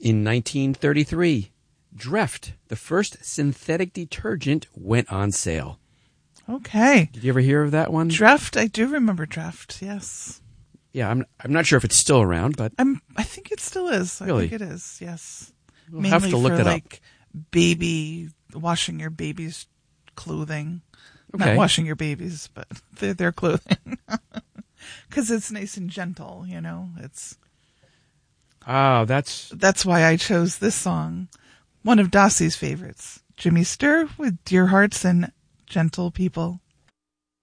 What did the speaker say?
In 1933, Dreft, the first synthetic detergent, went on sale. Okay. Did you ever hear of that one? Dreft, I do remember Dreft, yes. Yeah, I'm not sure if it's still around, but I think it still is. Really? I think it is, yes. We'll Mainly have to look for that up. like washing your baby's clothing. Okay. Not washing your babies, but their clothing. Because it's nice and gentle, you know. That's why I chose this song. One of Dossie's favorites. Jimmy Sturr with Dear Hearts and Gentle People.